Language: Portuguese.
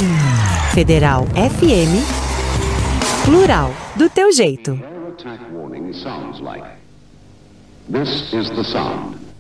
Federal FM, plural, do teu jeito. Air attack warning sounds like. This is the sound.